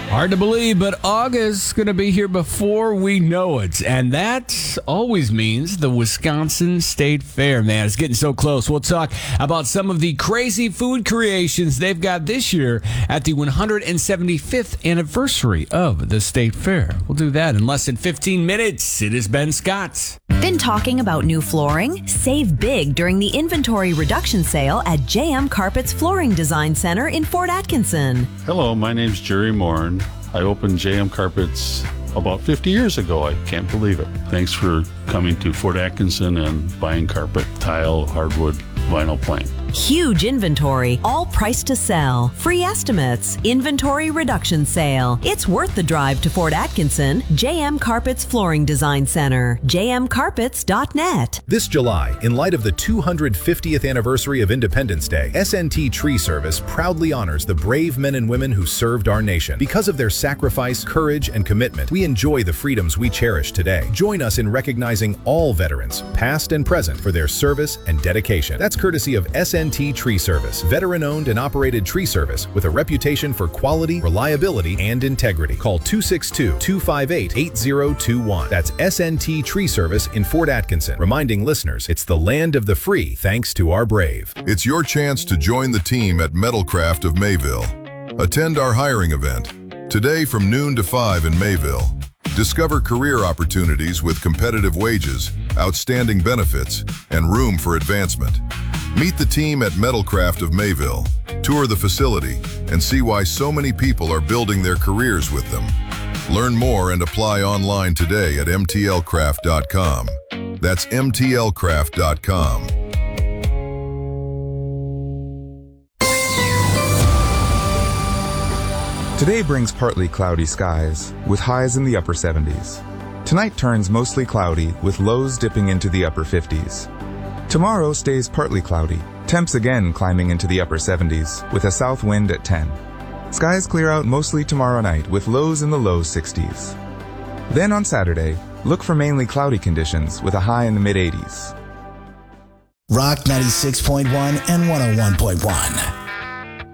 Hard to believe, but August is going to be here before we know it. And that always means the Wisconsin State Fair, man. It's getting so close. We'll talk about some of the crazy food creations they've got this year at the 175th anniversary of the State Fair. We'll do that in less than 15 minutes. It is Ben Scott. Been talking about new flooring? Save big during the inventory reduction sale at JM Carpet's Flooring Design Center in Fort Atkinson. Hello, my name's Jerry Morin. I opened JM Carpets about 50 years ago. I can't believe it. Thanks for coming to Fort Atkinson and buying carpet, tile, hardwood, vinyl plank. Huge inventory, all priced to sell. Free estimates, inventory reduction sale. It's worth the drive to Fort Atkinson. JM Carpets Flooring Design Center. jmcarpets.net. This July, in light of the 250th anniversary of Independence Day, SNT Tree Service proudly honors the brave men and women who served our nation. Because of their sacrifice, courage, and commitment, we enjoy the freedoms we cherish today. Join us in recognizing all veterans, past and present, for their service and dedication. That's courtesy of SNT Tree Service, veteran-owned and operated tree service with a reputation for quality, reliability, and integrity. Call 262-258-8021. That's SNT Tree Service in Fort Atkinson, reminding listeners it's the land of the free thanks to our brave. It's your chance to join the team at Metalcraft of Mayville. Attend our hiring event today from noon to 5 in Mayville. Discover career opportunities with competitive wages, outstanding benefits, and room for advancement. Meet the team at Metalcraft of Mayville, tour the facility, and see why so many people are building their careers with them. Learn more and apply online today at mtlcraft.com. That's mtlcraft.com. Today brings partly cloudy skies, with highs in the upper 70s. Tonight turns mostly cloudy, with lows dipping into the upper 50s. Tomorrow stays partly cloudy, temps again climbing into the upper 70s, with a south wind at 10. Skies clear out mostly tomorrow night, with lows in the low 60s. Then on Saturday, look for mainly cloudy conditions, with a high in the mid-80s. Rock 96.1 and 101.1.